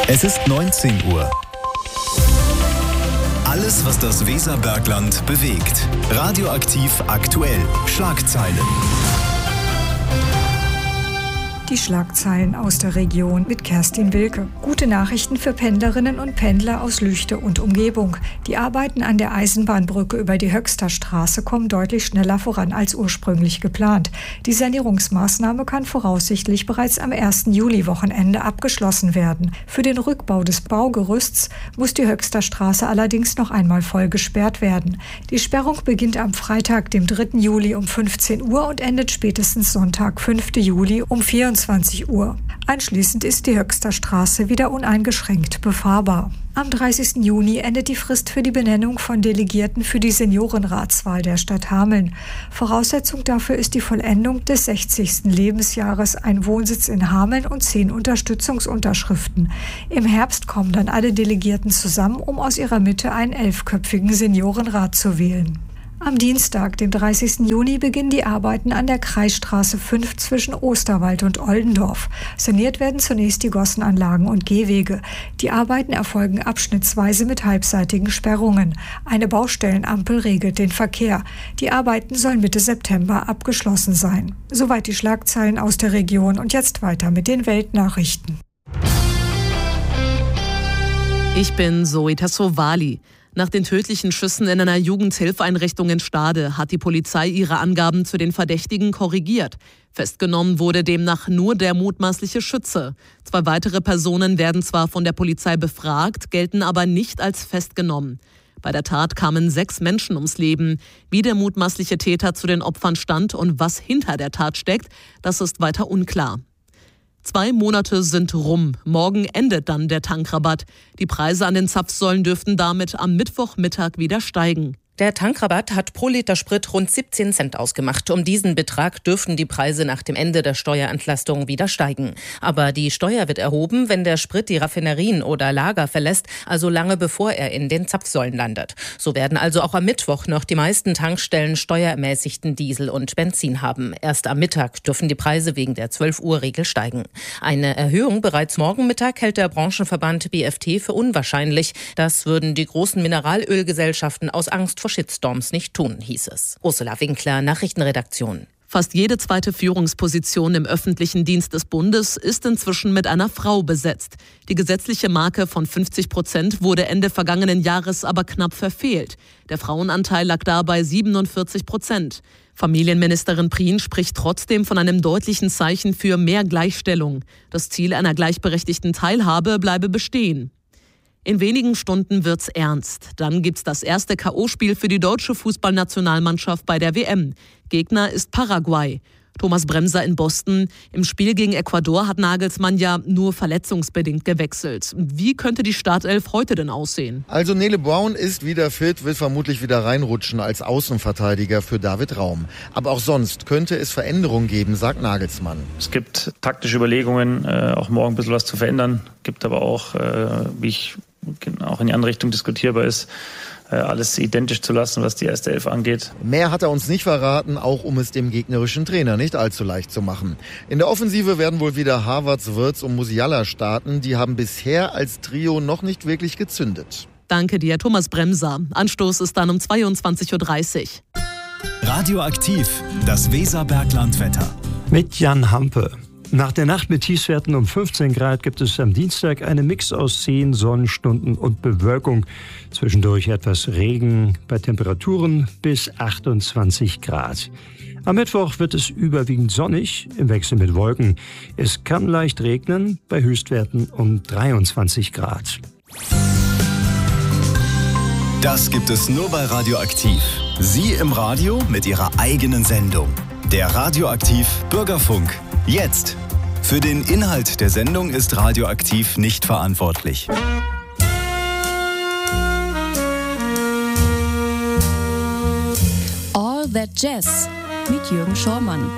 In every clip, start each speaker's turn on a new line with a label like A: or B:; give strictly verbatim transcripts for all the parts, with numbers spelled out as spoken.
A: Es ist neunzehn Uhr. Alles, was das Weserbergland bewegt. Radioaktiv aktuell. Schlagzeilen.
B: Die Schlagzeilen aus der Region mit Kerstin Wilke. Gute Nachrichten für Pendlerinnen und Pendler aus Lüchte und Umgebung. Die Arbeiten an der Eisenbahnbrücke über die Höxter Straße kommen deutlich schneller voran als ursprünglich geplant. Die Sanierungsmaßnahme kann voraussichtlich bereits am ersten Juli-Wochenende abgeschlossen werden. Für den Rückbau des Baugerüsts muss die Höxter Straße allerdings noch einmal voll gesperrt werden. Die Sperrung beginnt am Freitag, dem dritten Juli um fünfzehn Uhr und endet spätestens Sonntag, fünften Juli um vierundzwanzig Uhr. Anschließend ist die Höxter Straße wieder uneingeschränkt befahrbar. Am dreißigsten Juni endet die Frist für die Benennung von Delegierten für die Seniorenratswahl der Stadt Hameln. Voraussetzung dafür ist die Vollendung des sechzigsten Lebensjahres, ein Wohnsitz in Hameln und zehn Unterstützungsunterschriften. Im Herbst kommen dann alle Delegierten zusammen, um aus ihrer Mitte einen elfköpfigen Seniorenrat zu wählen. Am Dienstag, den dreißigsten Juni, beginnen die Arbeiten an der Kreisstraße fünf zwischen Osterwald und Oldendorf. Saniert werden zunächst die Gossenanlagen und Gehwege. Die Arbeiten erfolgen abschnittsweise mit halbseitigen Sperrungen. Eine Baustellenampel regelt den Verkehr. Die Arbeiten sollen Mitte September abgeschlossen sein. Soweit die Schlagzeilen aus der Region und jetzt weiter mit den Weltnachrichten.
C: Ich bin Zoe Tassovali. Nach den tödlichen Schüssen in einer Jugendhilfeeinrichtung in Stade hat die Polizei ihre Angaben zu den Verdächtigen korrigiert. Festgenommen wurde demnach nur der mutmaßliche Schütze. Zwei weitere Personen werden zwar von der Polizei befragt, gelten aber nicht als festgenommen. Bei der Tat kamen sechs Menschen ums Leben. Wie der mutmaßliche Täter zu den Opfern stand und was hinter der Tat steckt, das ist weiter unklar. Zwei Monate sind rum. Morgen endet dann der Tankrabatt. Die Preise an den Zapfsäulen dürften damit am Mittwochmittag wieder steigen.
D: Der Tankrabatt hat pro Liter Sprit rund siebzehn Cent ausgemacht. Um diesen Betrag dürften die Preise nach dem Ende der Steuerentlastung wieder steigen. Aber die Steuer wird erhoben, wenn der Sprit die Raffinerien oder Lager verlässt, also lange bevor er in den Zapfsäulen landet. So werden also auch am Mittwoch noch die meisten Tankstellen steuerermäßigten Diesel und Benzin haben. Erst am Mittag dürfen die Preise wegen der zwölf Uhr Regel steigen. Eine Erhöhung bereits morgen Mittag hält der Branchenverband B F T für unwahrscheinlich. Das würden die großen Mineralölgesellschaften aus Angst vor Shitstorms nicht tun, hieß es. Ursula Winkler, Nachrichtenredaktion.
C: Fast jede zweite Führungsposition im öffentlichen Dienst des Bundes ist inzwischen mit einer Frau besetzt. Die gesetzliche Marke von fünfzig Prozent wurde Ende vergangenen Jahres aber knapp verfehlt. Der Frauenanteil lag dabei siebenundvierzig Prozent. Familienministerin Prien spricht trotzdem von einem deutlichen Zeichen für mehr Gleichstellung. Das Ziel einer gleichberechtigten Teilhabe bleibe bestehen. In wenigen Stunden wird's ernst. Dann gibt's das erste K O-Spiel für die deutsche Fußballnationalmannschaft bei der W M. Gegner ist Paraguay. Thomas Bremser in Boston. Im Spiel gegen Ecuador hat Nagelsmann ja nur verletzungsbedingt gewechselt. Wie könnte die Startelf heute denn aussehen?
E: Also Nele Braun ist wieder fit, wird vermutlich wieder reinrutschen als Außenverteidiger für David Raum. Aber auch sonst könnte es Veränderungen geben, sagt Nagelsmann.
F: Es gibt taktische Überlegungen, äh, auch morgen ein bisschen was zu verändern. Gibt aber auch, äh, wie ich auch in die andere Richtung diskutierbar ist, alles identisch zu lassen, was die erste Elf angeht.
E: Mehr hat er uns nicht verraten, auch um es dem gegnerischen Trainer nicht allzu leicht zu machen. In der Offensive werden wohl wieder Havertz, Wirtz und Musiala starten. Die haben bisher als Trio noch nicht wirklich gezündet.
C: Danke dir, Thomas Bremser. Anstoß ist dann um zweiundzwanzig Uhr dreißig.
A: Radioaktiv, das Weserberglandwetter.
G: Mit Jan Hampe. Nach der Nacht mit Tiefstwerten um fünfzehn Grad gibt es am Dienstag einen Mix aus zehn Sonnenstunden und Bewölkung. Zwischendurch etwas Regen bei Temperaturen bis achtundzwanzig Grad. Am Mittwoch wird es überwiegend sonnig, im Wechsel mit Wolken. Es kann leicht regnen, bei Höchstwerten um dreiundzwanzig Grad.
A: Das gibt es nur bei Radioaktiv. Sie im Radio mit Ihrer eigenen Sendung. Der Radioaktiv Bürgerfunk. Jetzt. Für den Inhalt der Sendung ist Radioaktiv nicht verantwortlich.
H: All That Jazz mit Jürgen Schormann.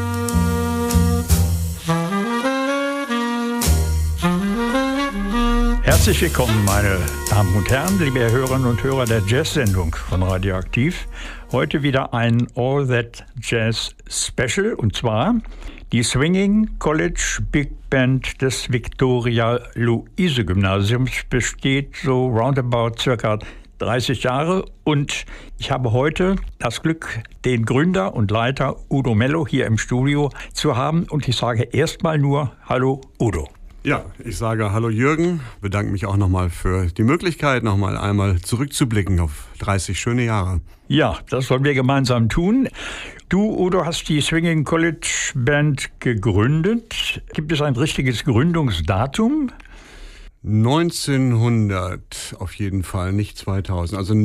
I: Herzlich willkommen, meine Damen und Herren, liebe Hörerinnen und Hörer der Jazz-Sendung von Radioaktiv. Heute wieder ein All That Jazz Special, und zwar Die Swinging College Big Band des Victoria-Luise-Gymnasiums besteht so roundabout circa dreißig Jahre und ich habe heute das Glück, den Gründer und Leiter Udo Mello hier im Studio zu haben und ich sage erstmal nur Hallo Udo.
J: Ja, ich sage Hallo Jürgen, bedanke mich auch nochmal für die Möglichkeit, nochmal einmal zurückzublicken auf dreißig schöne Jahre.
I: Ja, das wollen wir gemeinsam tun. Du, Udo, hast die Swinging College Band gegründet. Gibt es ein richtiges Gründungsdatum?
J: neunzehnhundert auf jeden Fall, nicht zweitausend. Also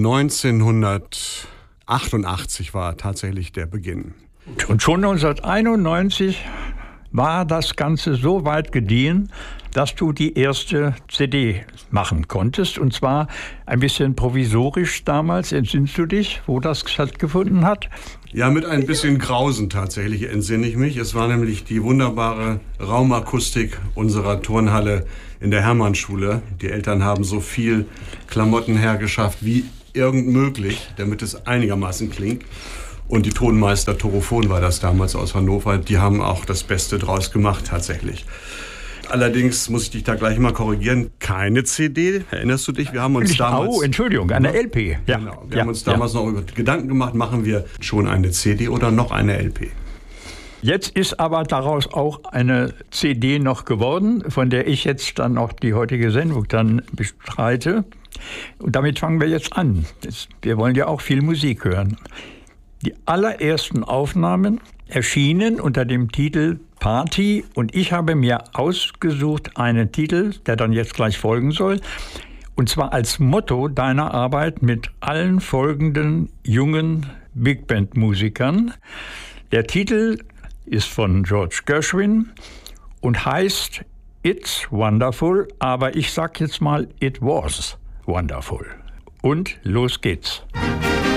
J: neunzehnhundertachtundachtzig war tatsächlich der Beginn.
I: Und schon neunzehnhunderteinundneunzig war das Ganze so weit gediehen, dass du die erste C D machen konntest. Und zwar ein bisschen provisorisch damals. Entsinnst du dich, wo das stattgefunden hat?
J: Ja, mit ein bisschen Grausen tatsächlich entsinne ich mich. Es war nämlich die wunderbare Raumakustik unserer Turnhalle in der Hermannschule. Die Eltern haben so viel Klamotten hergeschafft wie irgend möglich, damit es einigermaßen klingt. Und die Tonmeister Torophon war das damals aus Hannover. Die haben auch das Beste draus gemacht tatsächlich. Allerdings muss ich dich da gleich mal korrigieren. Keine C D, erinnerst du dich? Wir haben uns damals...
I: Oh, Entschuldigung, eine L P.
J: Ja, genau. Wir
I: ja,
J: haben uns damals
I: ja.
J: noch über Gedanken gemacht, machen wir schon eine C D oder noch eine L P?
I: Jetzt ist aber daraus auch eine C D noch geworden, von der ich jetzt dann auch die heutige Sendung dann bestreite. Und damit fangen wir jetzt an. Wir wollen ja auch viel Musik hören. Die allerersten Aufnahmen erschienen unter dem Titel Party und ich habe mir ausgesucht einen Titel, der dann jetzt gleich folgen soll, und zwar als Motto deiner Arbeit mit allen folgenden jungen Big Band Musikern. Der Titel ist von George Gershwin und heißt It's Wonderful, aber ich sag jetzt mal It Was Wonderful. Und los geht's.